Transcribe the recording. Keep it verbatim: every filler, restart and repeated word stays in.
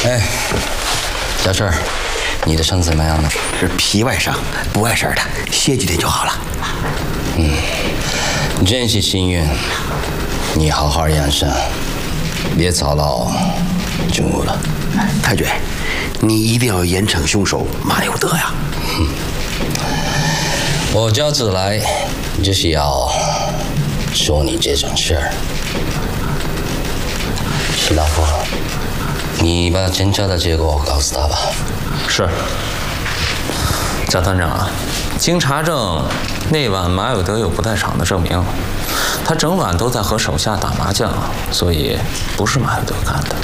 哎，小春，你的伤怎么样了？ 是皮外伤，不碍事的，歇几天就好了。 嗯，真是幸运，你好好养伤，别操劳军务了。 太君，你一定要严惩凶手马有德呀！ 嗯，我叫子来就是要说你这种事儿。徐大夫，你把检查的结果告诉他吧。 是。贾团长，经查证，那晚马有德有不在场的证明，他整晚都在和手下打麻将，所以不是马有德干的。